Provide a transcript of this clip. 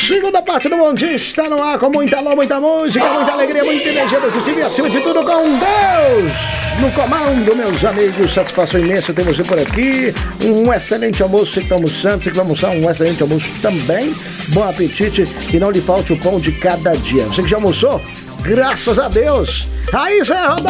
Segunda parte do Bom Dia está no ar com muita alô, muita música, muita alegria, muita energia positiva e acima de tudo com Deus no comando, meus amigos. Satisfação imensa ter você por aqui. Um excelente almoço, você que está almoçando, você que vai almoçar, um excelente almoço também. Bom apetite e não lhe falte o pão de cada dia. Você que já almoçou? Graças a Deus. Aí, Zé Roberto.